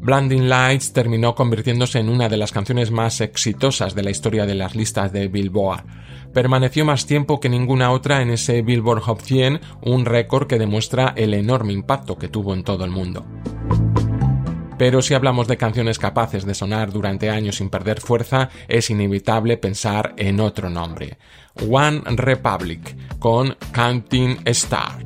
Blinding Lights terminó convirtiéndose en una de las canciones más exitosas de la historia de las listas de Billboard. Permaneció más tiempo que ninguna otra en ese Billboard Hot 100, un récord que demuestra el enorme impacto que tuvo en todo el mundo. Pero si hablamos de canciones capaces de sonar durante años sin perder fuerza, es inevitable pensar en otro nombre: One Republic, con Counting Stars.